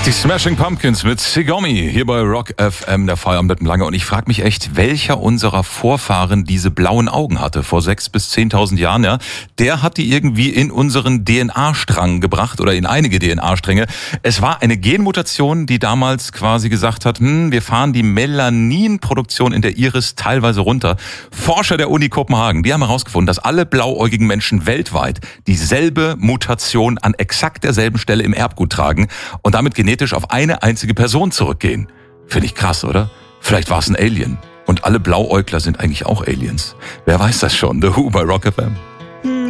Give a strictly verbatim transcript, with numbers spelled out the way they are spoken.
Die Smashing Pumpkins mit Sigourney hier bei Rock F M, der Feierabend mit dem Lange. Und ich frage mich echt, welcher unserer Vorfahren diese blauen Augen hatte vor sechs bis zehntausend Jahren. Ja, der hat die irgendwie in unseren D N A-Strang gebracht oder in einige D N A-Stränge. Es war eine Genmutation, die damals quasi gesagt hat, hm, wir fahren die Melaninproduktion in der Iris teilweise runter. Forscher der Uni Kopenhagen, die haben herausgefunden, dass alle blauäugigen Menschen weltweit dieselbe Mutation an exakt derselben Stelle im Erbgut tragen und damit genetisch auf eine einzige Person zurückgehen. Finde ich krass, oder? Vielleicht war es ein Alien. Und alle Blauäugler sind eigentlich auch Aliens. Wer weiß das schon? The Who bei Rock F M.